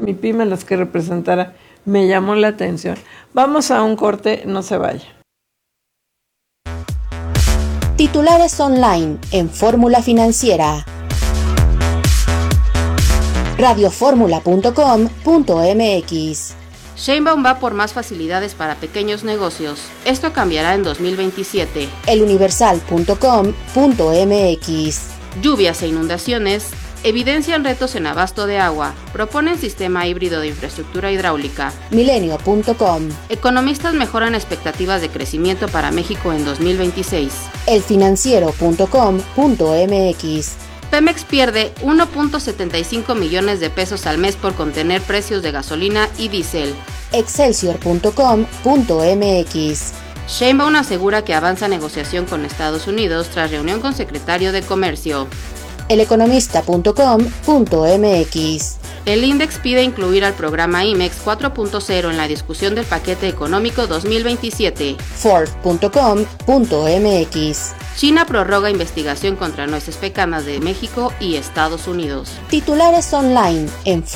mi pyme, las que representara, me llamó la atención. Vamos a un corte, no se vaya. Titulares online en Fórmula Financiera. radioformula.com.mx. Sheinbaum va por más facilidades para pequeños negocios. Esto cambiará en 2027. eluniversal.com.mx. Lluvias e inundaciones evidencian retos en abasto de agua. Proponen sistema híbrido de infraestructura hidráulica. Milenio.com. Economistas mejoran expectativas de crecimiento para México en 2026. elfinanciero.com.mx. Pemex pierde 1.75 millones de pesos al mes por contener precios de gasolina y diésel. Excelsior.com.mx. Sheinbaum asegura que avanza negociación con Estados Unidos tras reunión con secretario de Comercio. eleconomista.com.mx. El INDEX pide incluir al programa IMEX 4.0 en la discusión del paquete económico 2027. Forbes.com.mx. China prorroga investigación contra nueces pecanas de México y Estados Unidos. Titulares online en